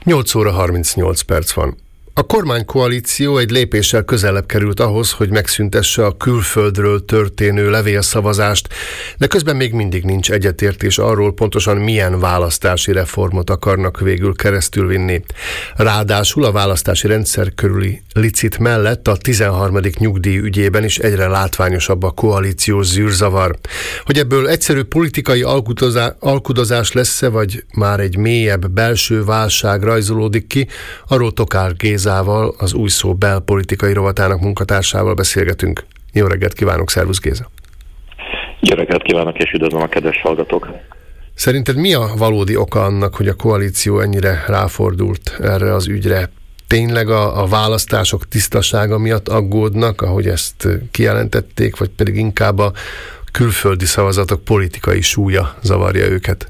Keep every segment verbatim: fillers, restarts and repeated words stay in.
nyolc óra harmincnyolc perc van. A kormánykoalíció egy lépéssel közelebb került ahhoz, hogy megszüntesse a külföldről történő levélszavazást, de közben még mindig nincs egyetértés arról pontosan milyen választási reformot akarnak végül keresztülvinni. Ráadásul a választási rendszer körüli licit mellett a tizenharmadik nyugdíj ügyében is egyre látványosabb a koalíciós zűrzavar. Hogy ebből egyszerű politikai alkudozás, alkudozás lesz-e, vagy már egy mélyebb belső válság rajzolódik ki, arról Tokár Gézával, az Új Szó belpolitikai rovatának munkatársával beszélgetünk. Jó reggelt kívánok, szervusz Géza! Jó reggelt kívánok, és üdvözlöm a kedves hallgatók! Szerinted mi a valódi oka annak, hogy a koalíció ennyire ráfordult erre az ügyre? Tényleg a, a választások tisztasága miatt aggódnak, ahogy ezt kijelentették, vagy pedig inkább a külföldi szavazatok politikai súlya zavarja őket?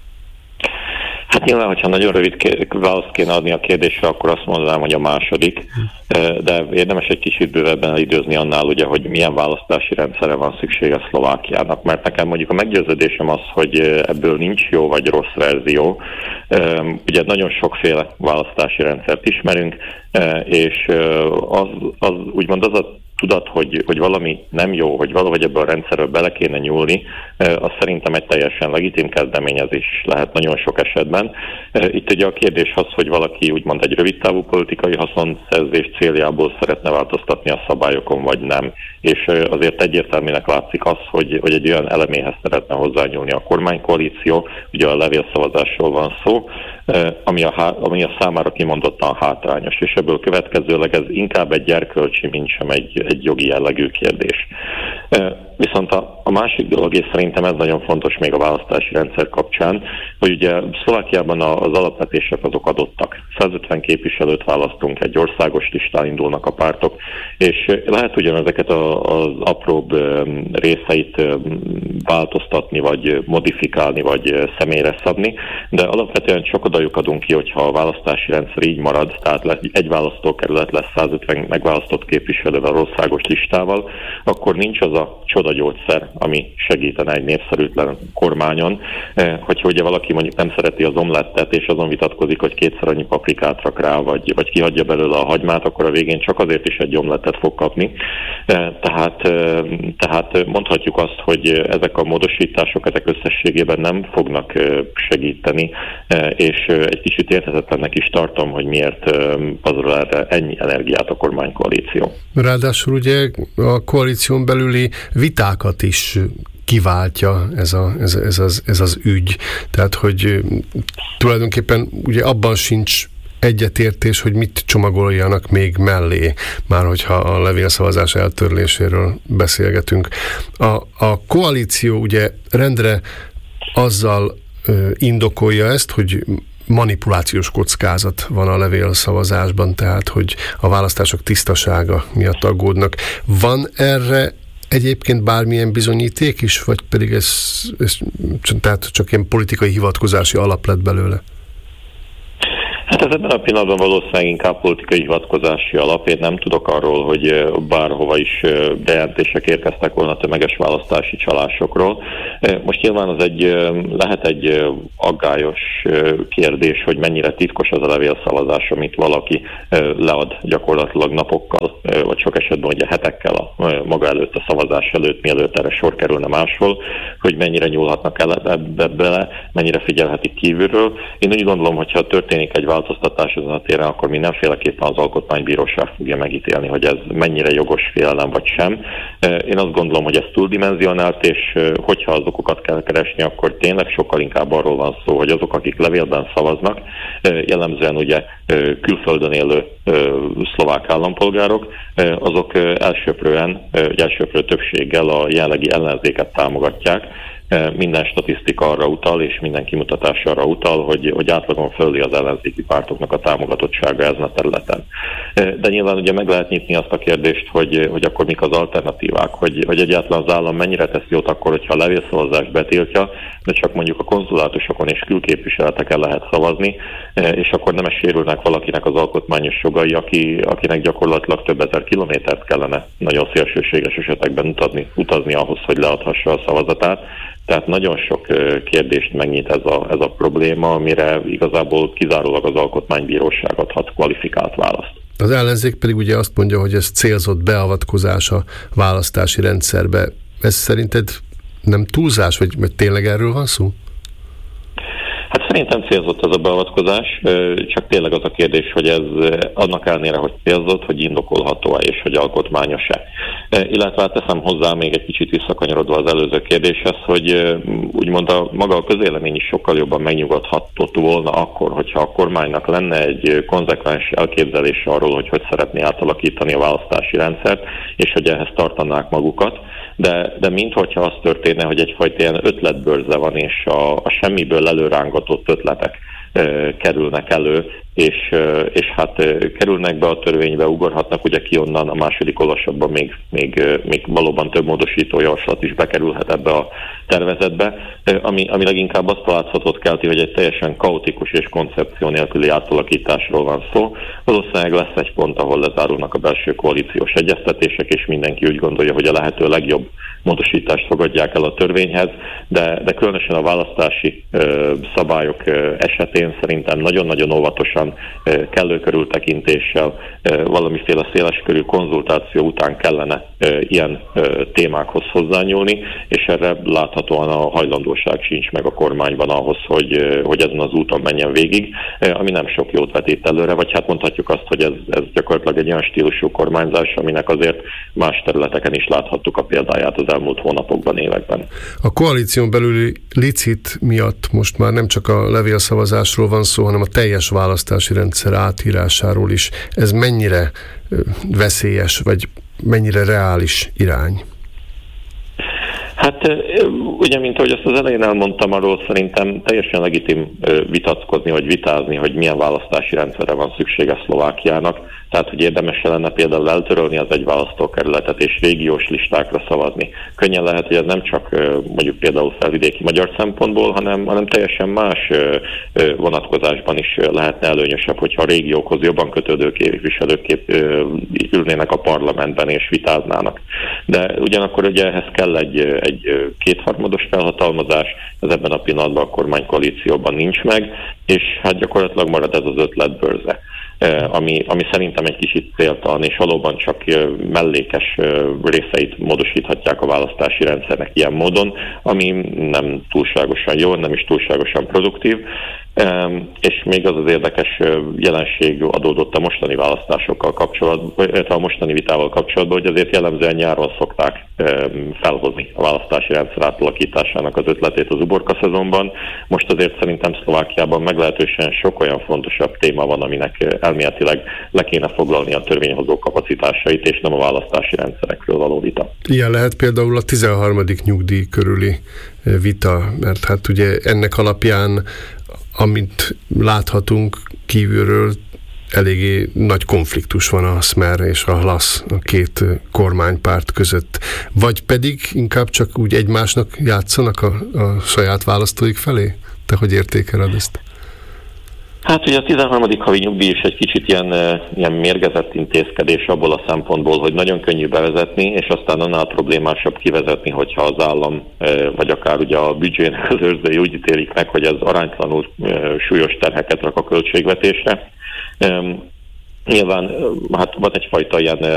Hát nyilván, hogyha nagyon rövid választ kéne adni a kérdésre, akkor azt mondanám, hogy a második, de érdemes egy kicsit bővebben időzni annál, ugye, hogy milyen választási rendszerre van szüksége Szlovákiának, mert nekem mondjuk a meggyőződésem az, hogy ebből nincs jó vagy rossz verzió. Ugye nagyon sokféle választási rendszert ismerünk, és az, az úgymond az a tudat, hogy, hogy valami nem jó, hogy valahogy ebből a rendszerről bele kéne nyúlni, az szerintem egy teljesen legitim kezdeményezés lehet nagyon sok esetben. Itt ugye a kérdés az, hogy valaki úgymond egy rövidtávú politikai haszonszerzés céljából szeretne változtatni a szabályokon, vagy nem. És azért egyértelműnek látszik az, hogy, hogy egy olyan eleméhez szeretne hozzányúlni a kormánykoalíció, ugye a levélszavazásról van szó, ami a, ami a számára kimondottan hátrányos, és ebből következőleg ez inkább egy erkölcsi, mint sem egy, egy jogi jellegű kérdés. Viszont a, a másik dolog, és szerintem ez nagyon fontos még a választási rendszer kapcsán, hogy ugye Szlovákiában az alapvetések azok adottak. százötven képviselőt választunk, egy országos listán indulnak a pártok, és lehet ugyanezeket az apróbb részeit változtatni, vagy modifikálni, vagy személyre szabni, de alapvetően csak oda lyukadunk ki, hogyha a választási rendszer így marad, tehát egy választókerület lesz százötven megválasztott képviselővel, országos listával, akkor nincs az a csodagyógyszer, ami segítene egy népszerűtlen kormányon. Hogyha ugye valaki mondjuk nem szereti az omlettet, és azon vitatkozik, hogy kétszer annyi paprikát rak rá, vagy, vagy kihagyja belőle a hagymát, akkor a végén csak azért is egy omlettet fog kapni. Tehát, tehát mondhatjuk azt, hogy ezek a módosítások, ezek összességében nem fognak segíteni, és egy kicsit érthetetlennek is tartom, hogy miért pazarol erre ennyi energiát a kormánykoalíció. Ráadásul ugye a koalíción belüli vitákat is kiváltja ez, a, ez, ez, az, ez az ügy. Tehát, hogy tulajdonképpen ugye abban sincs egyetértés, hogy mit csomagoljanak még mellé, már hogyha a levélszavazás eltörléséről beszélgetünk. A, a koalíció ugye rendre azzal ö, indokolja ezt, hogy manipulációs kockázat van a levélszavazásban, tehát, hogy a választások tisztasága miatt aggódnak. Van erre egyébként bármilyen bizonyíték is, vagy pedig ez, ez tehát csak ilyen politikai hivatkozási alap lett belőle? Hát ez ebben a pillanatban valószínűleg inkább politikai hivatkozási alap. Én nem tudok arról, hogy bárhova is bejelentések érkeztek volna tömeges választási csalásokról. Most nyilván az egy, lehet egy aggályos kérdés, hogy mennyire titkos az a levélszavazás, amit valaki lead gyakorlatilag napokkal, vagy sok esetben ugye hetekkel a maga előtt, a szavazás előtt, mielőtt erre sor kerülne máshol, hogy mennyire nyúlhatnak el ebbe bele, mennyire figyelhetik kívülről. Én úgy gondolom, hogyha történik egy változtatás ezen a téren, akkor mindenféleképpen az alkotmánybíróság fogja megítélni, hogy ez mennyire jogos félelem vagy sem. Én azt gondolom, hogy ez túldimenzionált, és hogyha az okokat kell keresni, akkor tényleg sokkal inkább arról van szó, hogy azok, akik levélben szavaznak, jellemzően ugye külföldön élő szlovák állampolgárok, azok elsőprően, elsőprő többséggel a jelenlegi ellenzéket támogatják. Minden statisztika arra utal, és minden kimutatás arra utal, hogy, hogy átlagon fölé az ellenzéki pártoknak a támogatottsága ezen a területen. De nyilván ugye meg lehet nyitni azt a kérdést, hogy, hogy akkor mik az alternatívák, hogy, hogy egyáltalán az állam mennyire tesz jót akkor, hogyha a levélszavazást betiltja, de csak mondjuk a konzulátusokon és külképviseleteken lehet szavazni, és akkor nem sérülnek valakinek az alkotmányos jogai, aki, akinek gyakorlatilag több ezer kilométert kellene nagyon szélsőséges esetekben utazni, utazni ahhoz, hogy leadhassa a szavazatát. Tehát nagyon sok kérdést megnyit ez a, ez a probléma, amire igazából kizárólag az Alkotmánybíróság adhat kvalifikált választ. Az ellenzék pedig ugye azt mondja, hogy ez célzott beavatkozás a választási rendszerbe. Ez szerinted nem túlzás, vagy, vagy tényleg erről van szó? Hát szerintem célzott ez a beavatkozás, csak tényleg az a kérdés, hogy ez annak ellenére, hogy célzott, hogy indokolható-e és hogy alkotmányos-e. Illetve hát teszem hozzá még egy kicsit visszakanyarodva az előző kérdéshez, hogy úgymond a maga a közélemény is sokkal jobban megnyugodhatott volna akkor, hogyha a kormánynak lenne egy konzekvens elképzelése arról, hogy hogy szeretné átalakítani a választási rendszert, és hogy ehhez tartanák magukat. De, de minthogyha az történne, hogy egyfajta ilyen ötletbőrze van, és a, a semmiből előrángatott ötletek e, kerülnek elő, és, és hát kerülnek be a törvénybe, ugorhatnak ugye ki onnan, a második olvasatban még, még, még valóban több módosító javaslat is bekerülhet ebbe a tervezetbe, ami, ami leginkább azt a látszatot kelti, hogy egy teljesen kaotikus és koncepció nélküli átalakításról van szó. Valószínűleg lesz egy pont, ahol lezárulnak a belső koalíciós egyeztetések, és mindenki úgy gondolja, hogy a lehető legjobb módosítást fogadják el a törvényhez, de, de különösen a választási ö, szabályok ö, esetén szerintem nagyon-nagyon óvatosan, kellő körültekintéssel, valamiféle széleskörű konzultáció után kellene ilyen témákhoz hozzányúlni, és erre láthatóan a hajlandóság sincs meg a kormányban ahhoz, hogy, hogy ezen az úton menjen végig, ami nem sok jót vetít előre, vagy hát mondhatjuk azt, hogy ez, ez gyakorlatilag egy olyan stílusú kormányzás, aminek azért más területeken is láthattuk a példáját az elmúlt hónapokban, években. A koalíción belüli licit miatt most már nem csak a levélszavazásról van szó, hanem a teljes választási rendszer átírásáról is. Ez mennyire veszélyes, vagy mennyire reális irány? Hát ugye, mint ahogy azt az elején elmondtam, arról szerintem teljesen legitim vitatkozni, vagy vitázni, hogy milyen választási rendszerre van szüksége Szlovákiának. Tehát, hogy érdemes lenne például eltörölni az egy választókerületet és régiós listákra szavazni. Könnyen lehet, hogy ez nem csak mondjuk például felvidéki magyar szempontból, hanem, hanem teljesen más vonatkozásban is lehetne előnyösebb, hogyha a régiókhoz jobban kötődő képviselők ülnének a parlamentben és vitáznának. De ugyanakkor ugye ehhez kell egy, egy kétharmados felhatalmazás, ez ebben a pillanatban a kormánykoalícióban nincs meg, és hát gyakorlatilag marad ez az ötletbőrze. Ami, ami szerintem egy kicsit céltalan, és valóban csak mellékes részeit módosíthatják a választási rendszernek ilyen módon, ami nem túlságosan jó, nem is túlságosan produktív. És még az az érdekes jelenség adódott a mostani választásokkal kapcsolatban, a mostani vitával kapcsolatban, hogy azért jellemzően nyáron szokták felhozni a választási rendszer átalakításának az ötletét az uborka szezonban. Most azért szerintem Szlovákiában meglehetősen sok olyan fontosabb téma van, aminek elméletileg le kéne foglalni a törvényhozó kapacitásait, és nem a választási rendszerekről való vita. Ilyen lehet például a tizenharmadik nyugdíj körüli vita, mert hát ugye ennek alapján, amit láthatunk kívülről, eléggé nagy konfliktus van a Smer és a Hlas, a két kormánypárt között. Vagy pedig inkább csak úgy egymásnak játszanak a, a saját választóik felé? Te hogy értékeled ezt? Hát ugye a tizenharmadik havi nyugdíj is egy kicsit ilyen, ilyen mérgezett intézkedés abból a szempontból, hogy nagyon könnyű bevezetni, és aztán annál problémásabb kivezetni, hogyha az állam, vagy akár ugye a büdzsének az őrzői úgy ítélik meg, hogy ez aránytalanul súlyos terheket rak a költségvetésre. Nyilván hát van egyfajta ilyen